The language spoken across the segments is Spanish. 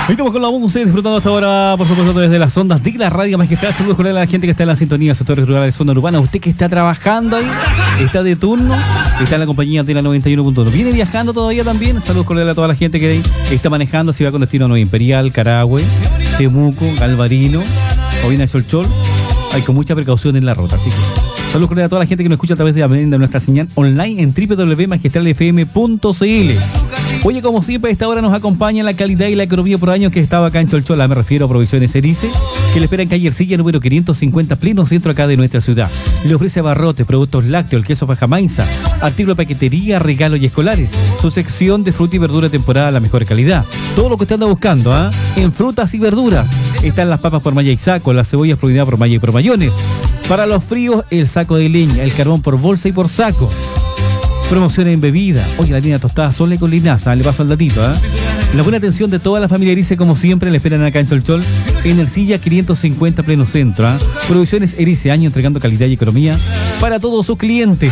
Estamos con la música disfrutando hasta ahora, por supuesto, desde las ondas de la radio magistral. Saludos con la gente que está en la sintonía, sectores rurales, zona urbana. Usted que está trabajando ahí, está de turno, está en la compañía de la 91.1. Viene viajando todavía también. Saludos con a toda la gente que está manejando, si va con destino a Nueva Imperial, Carahue, Temuco, Galvarino o viene a Cholchol. Hay con mucha precaución en la ruta, así que saludos con a toda la gente que nos escucha a través de nuestra señal online en www.magistralfm.cl. Oye, como siempre, a esta hora nos acompaña la calidad y la economía por años que estaba acá en Cholchola. Me refiero a Provisiones Erice, que le espera en calle Ercilla número 550, pleno centro acá de nuestra ciudad. Le ofrece abarrotes, productos lácteos, el queso fajamaiza, artículos de paquetería, regalos y escolares. Su sección de fruta y verdura de temporada a la mejor calidad. Todo lo que usted anda buscando, en frutas y verduras. Están las papas por malla y saco, las cebollas por unidad por malla y por mayones. Para los fríos, el saco de leña, el carbón por bolsa y por saco. Promociones en bebida. Oye, la línea tostada Sole con linaza. Le paso al datito, La buena atención de toda la familia Erice, como siempre, le esperan acá en Cholchol, en Ercilla 550, pleno centro. Provisiones Erice, año entregando calidad y economía para todos sus clientes.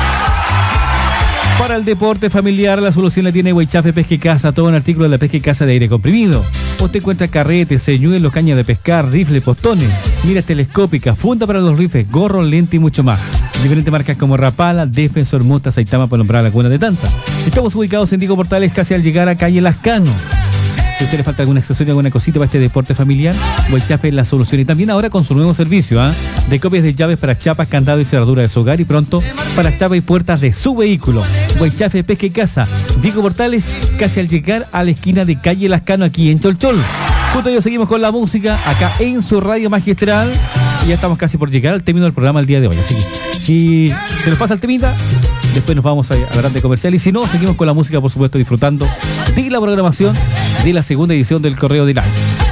Para el deporte familiar, la solución la tiene Huaychafe Pesca y Caza, todo un artículo de la pesca y caza de aire comprimido. Usted encuentra carretes, señuelos, cañas de pescar, rifles, postones, miras telescópicas, funda para los rifles, gorro, lente y mucho más. Diferentes marcas como Rapala, Defensor, Mota, Saitama, Palombrada, Laguna de Tanta. Estamos ubicados en Diego Portales, casi al llegar a calle Lascano. Si a usted le falta algún accesorio, alguna cosita para este deporte familiar, Huaychafe es la solución. Y también ahora con su nuevo servicio, de copias de llaves para chapas, candado y cerradura de su hogar y pronto para chapas y puertas de su vehículo. Huaychafe Pesca y Caza, Diego Portales, casi al llegar a la esquina de calle Lascano aquí en Cholchol. Junto a ello seguimos con la música acá en su radio magistral. Y ya estamos casi por llegar al término del programa el día de hoy. Así que si se nos pasa el temita, después nos vamos a hablar de comercial. Y si no, seguimos con la música, por supuesto, disfrutando de la programación de la segunda edición del Correo del Año.